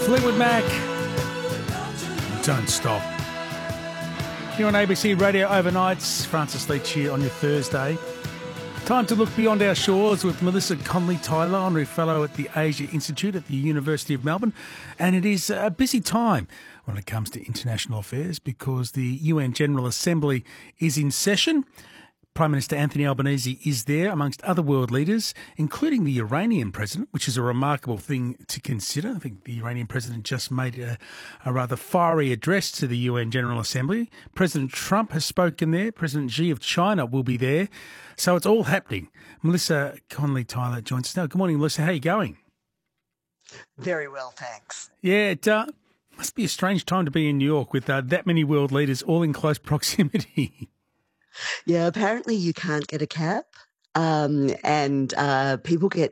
Fleetwood Mac, Don't Stop. Here on ABC Radio Overnights, Francis Leach here on your Thursday. Time to look beyond our shores with Melissa Conley-Tyler, Honorary Fellow at the Asia Institute at the University of Melbourne. And it is a busy time when it comes to international affairs because the UN General Assembly is in session. Prime Minister Anthony Albanese is there amongst other world leaders, including the Iranian president, which is a remarkable thing to consider. I think the Iranian president just made a rather fiery address to the UN General Assembly. President Trump has spoken there. President Xi of China will be there. So it's all happening. Melissa Conley-Tyler joins us now. Good morning, Melissa. How are you going? Very well, thanks. Yeah, it must be a strange time to be in New York with that many world leaders all in close proximity. Yeah, apparently you can't get a cab, and people get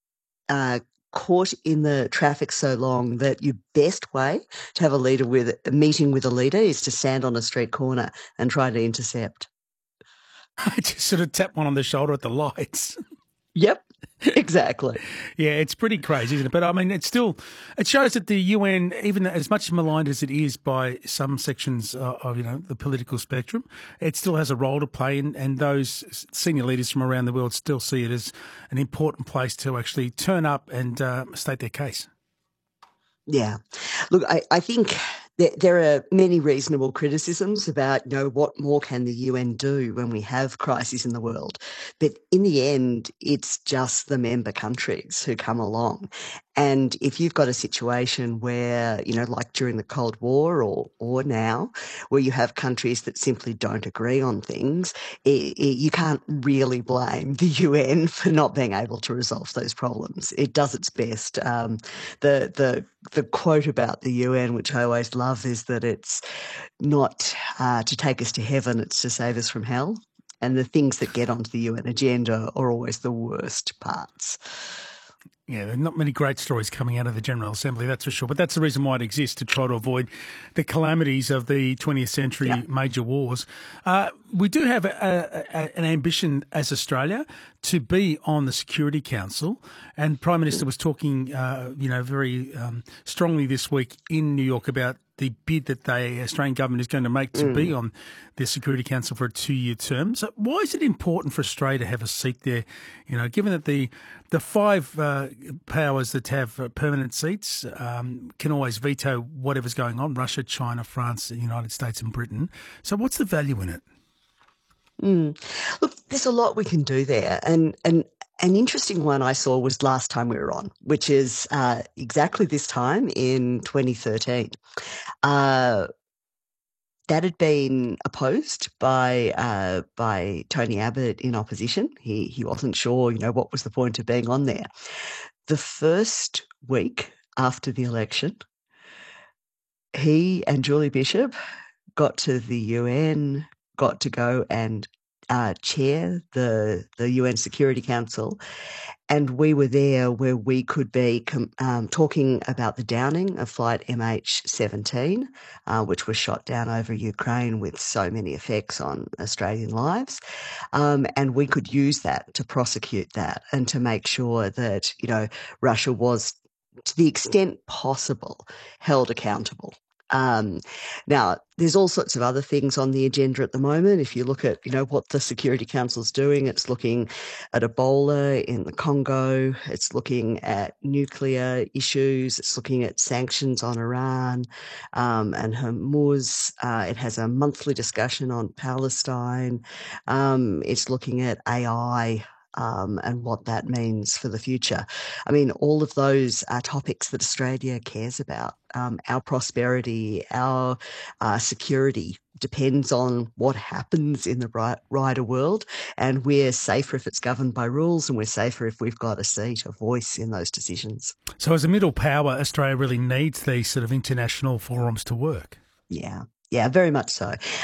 caught in the traffic so long that your best way to have a meeting with a leader is to stand on a street corner and try to intercept. Just sort of tap one on the shoulder at the lights. Yep, exactly. Yeah, it's pretty crazy, isn't it? But I mean, it shows that the UN, even as much maligned as it is by some sections of the political spectrum, it still has a role to play, and those senior leaders from around the world still see it as an important place to actually turn up and state their case. Yeah. Look, I think there are many reasonable criticisms about, what more can the UN do when we have crises in the world? But in the end, it's just the member countries who come along. And if you've got a situation where, like during the Cold War or now, where you have countries that simply don't agree on things, you can't really blame the UN for not being able to resolve those problems. It does its best. The quote about the UN, which I always love, is that it's not to take us to heaven, it's to save us from hell. And the things that get onto the UN agenda are always the worst parts. Yeah, there are not many great stories coming out of the General Assembly, that's for sure. But that's the reason why it exists, to try to avoid the calamities of the 20th century major wars. We do have an ambition as Australia to be on the Security Council. And Prime Minister was talking, very strongly this week in New York about the bid that the Australian government is going to make to be on the Security Council for a 2-year term. So why is it important for Australia to have a seat there? Given that the five powers that have permanent seats can always veto whatever's going on: Russia, China, France, the United States and Britain. So what's the value in it? Look, there's a lot we can do there. And an interesting one I saw was last time we were on, which is exactly this time in 2013. That had been opposed by Tony Abbott in opposition. He wasn't sure, what was the point of being on there. The first week after the election, he and Julie Bishop got to the UN, got to go and chair the UN Security Council, and we were there where we could be talking about the downing of flight MH17, which was shot down over Ukraine with so many effects on Australian lives, and we could use that to prosecute that and to make sure that Russia was, to the extent possible, held accountable. Now, there's all sorts of other things on the agenda at the moment. If you look at, what the Security Council's doing, it's looking at Ebola in the Congo, it's looking at nuclear issues, it's looking at sanctions on Iran and Hormuz. It has a monthly discussion on Palestine. It's looking at AI. And what that means for the future. I mean, all of those are topics that Australia cares about. Our prosperity, our security depends on what happens in the wider world, and we're safer if it's governed by rules, and we're safer if we've got a seat, a voice in those decisions. So as a middle power, Australia really needs these sort of international forums to work. Yeah, very much so.